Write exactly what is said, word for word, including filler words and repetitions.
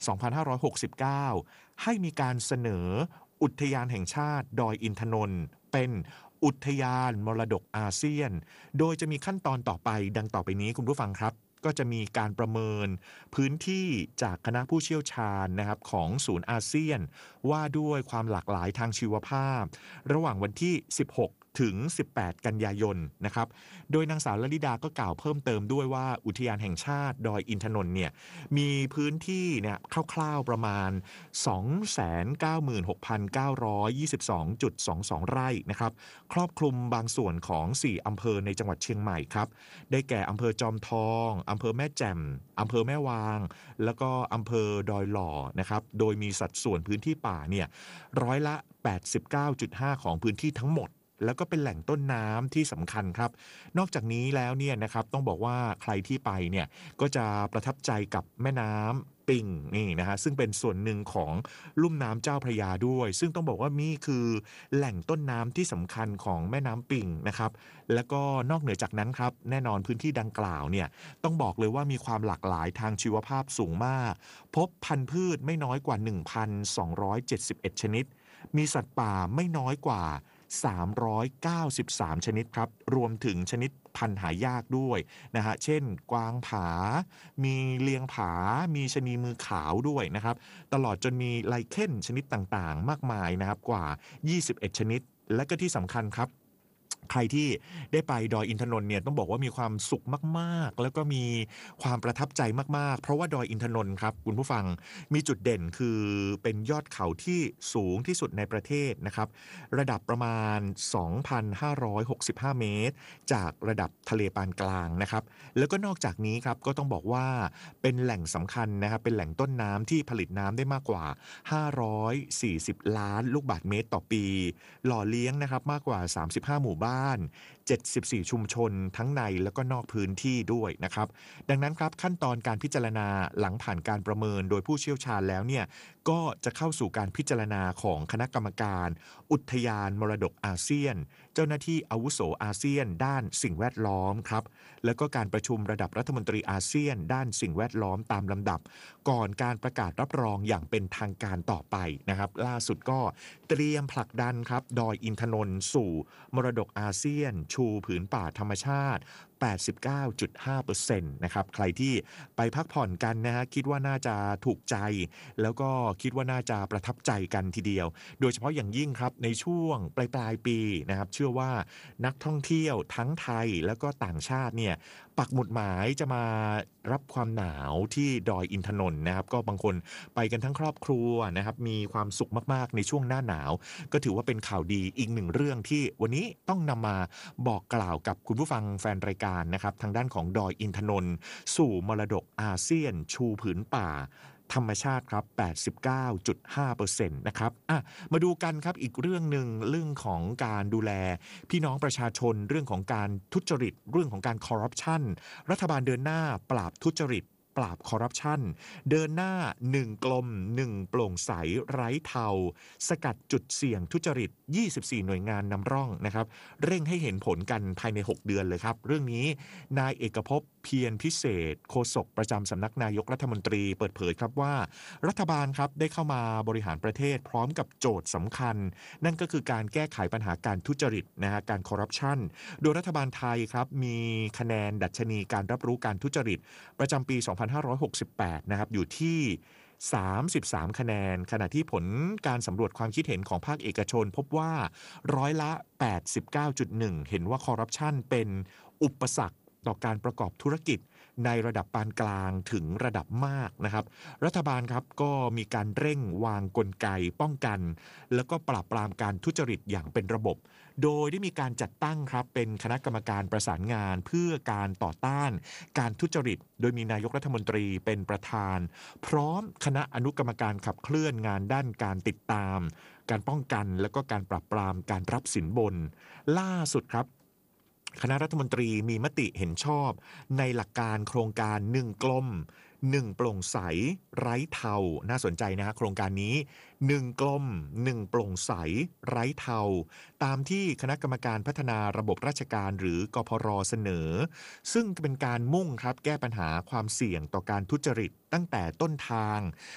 สองพันห้าร้อยหกสิบเก้า ให้มีการเสนออุทยานแห่งชาติดอยอินทนนท์เป็นอุทยานมรดกอาเซียนโดยจะมีขั้นตอนต่อไปดังต่อไปนี้คุณผู้ฟังครับก็จะมีการประเมินพื้นที่จากคณะผู้เชี่ยวชาญนะครับของศูนย์อาเซียนว่าด้วยความหลากหลายทางชีวภาพระหว่างวันที่สิบหกถึงสิบแปดกันยายนนะครับโดยนางสาวลลิดาก็กล่าวเพิ่มเติมด้วยว่าอุทยานแห่งชาติดอยอินทนนท์เนี่ยมีพื้นที่เนี่ยคร่าวๆประมาณ สองแสนเก้าหมื่นหกพันเก้าร้อยยี่สิบสองจุดสองสอง ไร่นะครับครอบคลุมบางส่วนของสี่อำเภอในจังหวัดเชียงใหม่ครับได้แก่อำเภอจอมทองอำเภอแม่แจ่มอำเภอแม่วางแล้วก็อำเภอดอยหล่อนะครับโดยมีสัดส่วนพื้นที่ป่าเนี่ยร้อยละ แปดสิบเก้าจุดห้า ของพื้นที่ทั้งหมดแล้วก็เป็นแหล่งต้นน้ำที่สำคัญครับนอกจากนี้แล้วเนี่ยนะครับต้องบอกว่าใครที่ไปเนี่ยก็จะประทับใจกับแม่น้ำปิงนี่นะฮะซึ่งเป็นส่วนหนึ่งของลุ่มน้ำเจ้าพระยาด้วยซึ่งต้องบอกว่านี่คือแหล่งต้นน้ำที่สำคัญของแม่น้ำปิงนะครับแล้วก็นอกเหนือจากนั้นครับแน่นอนพื้นที่ดังกล่าวเนี่ยต้องบอกเลยว่ามีความหลากหลายทางชีวภาพสูงมากพบพันธุ์พืชไม่น้อยกว่า หนึ่งพันสองร้อยเจ็ดสิบเอ็ด ชนิดมีสัตว์ป่าไม่น้อยกว่าสามร้อยเก้าสิบสามชนิดครับรวมถึงชนิดพันธุ์หายากด้วยนะฮะเช่นกวางผามีเลียงผามีชะนีมือขาวด้วยนะครับตลอดจนมีไลเคนชนิดต่างๆมากมายนะครับกว่ายี่สิบเอ็ดชนิดและก็ที่สำคัญครับใครที่ได้ไปดอยอินทนนท์เนี่ยต้องบอกว่ามีความสุขมากๆแล้วก็มีความประทับใจมากๆเพราะว่าดอยอินทนนท์ครับคุณผู้ฟังมีจุดเด่นคือเป็นยอดเขาที่สูงที่สุดในประเทศนะครับระดับประมาณ สองพันห้าร้อยหกสิบห้า เมตรจากระดับทะเลปานกลางนะครับแล้วก็นอกจากนี้ครับก็ต้องบอกว่าเป็นแหล่งสำคัญนะครับเป็นแหล่งต้นน้ำที่ผลิตน้ำได้มากกว่าห้าร้อยสี่สิบล้านลูกบาศก์เมตรต่อปีหล่อเลี้ยงนะครับมากกว่าสามสิบห้าหมู่บ้านเจ็ดสิบสี่ชุมชนทั้งในและก็นอกพื้นที่ด้วยนะครับดังนั้นครับขั้นตอนการพิจารณาหลังผ่านการประเมินโดยผู้เชี่ยวชาญแล้วเนี่ยก็จะเข้าสู่การพิจารณาของคณะกรรมการอุทยานมรดกอาเซียนเจ้าหน้าที่อาวุโสอาเซียนด้านสิ่งแวดล้อมครับแล้วก็การประชุมระดับรัฐมนตรีอาเซียนด้านสิ่งแวดล้อมตามลำดับก่อนการประกาศรับรองอย่างเป็นทางการต่อไปนะครับล่าสุดก็เตรียมผลักดันครับดอยอินทนนท์สู่มรดกอาเซียนชูผืนป่าธรรมชาติ แปดสิบเก้าจุดห้าเปอร์เซ็นต์ นะครับใครที่ไปพักผ่อนกันนะฮะคิดว่าน่าจะถูกใจแล้วก็คิดว่าน่าจะประทับใจกันทีเดียวโดยเฉพาะอย่างยิ่งครับในช่วงปลายปลายปีนะครับเชื่อว่านักท่องเที่ยวทั้งไทยแล้วก็ต่างชาติเนี่ยปักหมุดหมายจะมารับความหนาวที่ดอยอินทนนท์นะครับก็บางคนไปกันทั้งครอบครัวนะครับมีความสุขมากๆในช่วงหน้าหนาวก็ถือว่าเป็นข่าวดีอีกหนึ่งเรื่องที่วันนี้ต้องนำมาบอกกล่าวกับคุณผู้ฟังแฟนรายการนะครับทางด้านของดอยอินทนนท์สู่มรดกอาเซียนชูผืนป่าธรรมชาติครับ แปดสิบเก้าจุดห้าเปอร์เซ็นต์ นะครับอ่ะมาดูกันครับอีกเรื่องหนึ่งเรื่องของการดูแลพี่น้องประชาชนเรื่องของการทุจริตเรื่องของการคอร์รัปชันรัฐบาลเดินหน้าปราบทุจริตปราบคอร์รัปชันเดินหน้าหนึ่งกลมหนึ่งโปร่งใสไร้เทาสกัดจุดเสี่ยงทุจริตยี่สิบสี่หน่วยงานนำร่องนะครับเร่งให้เห็นผลกันภายในหกเดือนเลยครับเรื่องนี้นายเอกภพเพียรพิเศษโฆษกประจำสำนักนายกรัฐมนตรีเปิดเผยครับว่ารัฐบาลครับได้เข้ามาบริหารประเทศพร้อมกับโจทย์สำคัญนั่นก็คือการแก้ไขปัญหาการทุจริตนะฮะการคอร์รัปชันโดยรัฐบาลไทยครับมีคะแนนดัชนีการรับรู้การทุจริตประจำปีสองพันห้าร้อยหกสิบแปดนะครับอยู่ที่สามสิบสามคะแนนขณะที่ผลการสำรวจความคิดเห็นของภาคเอกชนพบว่าร้อยละ แปดสิบเก้าจุดหนึ่ง เห็นว่าคอร์รัปชันเป็นอุปสรรคต่อการประกอบธุรกิจในระดับปานกลางถึงระดับมากนะครับรัฐบาลครับก็มีการเร่งวางกลไกป้องกันแล้วก็ปราบปรามการทุจริตอย่างเป็นระบบโดยได้มีการจัดตั้งครับเป็นคณะกรรมการประสานงานเพื่อการต่อต้านการทุจริตโดยมีนายกรัฐมนตรีเป็นประธานพร้อมคณะอนุกรรมการขับเคลื่อนงานด้านการติดตามการป้องกันและก็การปราบปรามการรับสินบนล่าสุดครับคณะรัฐมนตรีมีมติเห็นชอบในหลักการโครงการหนึ่งกลมหนึ่งโปร่งใสไร้เทาน่าสนใจนะฮะโครงการนี้หนึ่งกลมหนึ่งโปร่งใสไร้เทาตามที่คณะกรรมการพัฒนาระบบราชการหรือกพรเสนอซึ่งเป็นการมุ่งครับแก้ปัญหาความเสี่ยงต่อการทุจริตตั้งแต่ต้นทาง